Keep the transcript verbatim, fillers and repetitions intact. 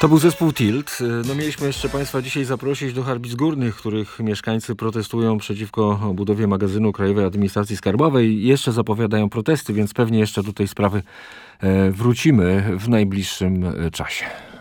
To był zespół Tilt. No mieliśmy jeszcze Państwa dzisiaj zaprosić do Harbic Górnych, których mieszkańcy protestują przeciwko budowie magazynu Krajowej Administracji Skarbowej. Jeszcze zapowiadają protesty, więc pewnie jeszcze do tej sprawy wrócimy w najbliższym czasie.